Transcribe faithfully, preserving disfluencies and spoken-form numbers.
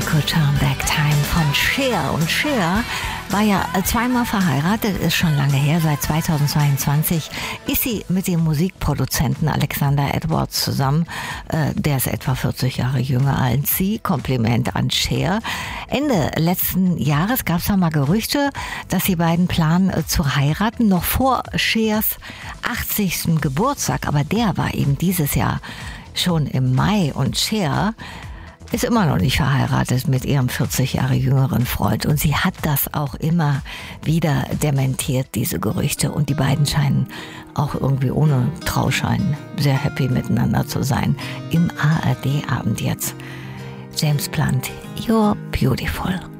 Could Turn Back Time von Cher. Und Cher war ja zweimal verheiratet, ist schon lange her, seit zweitausendzweiundzwanzig ist sie mit dem Musikproduzenten Alexander Edwards zusammen. Der ist etwa vierzig Jahre jünger als sie. Kompliment an Cher. Ende letzten Jahres gab es noch mal Gerüchte, dass die beiden planen zu heiraten, noch vor Chers achtzigsten Geburtstag. Aber der war eben dieses Jahr schon im Mai und Cher ist immer noch nicht verheiratet mit ihrem vierzig Jahre jüngeren Freund. Und sie hat das auch immer wieder dementiert, diese Gerüchte. Und die beiden scheinen auch irgendwie ohne Trauschein sehr happy miteinander zu sein. Im A R D-Abend jetzt. James Blunt, You're Beautiful.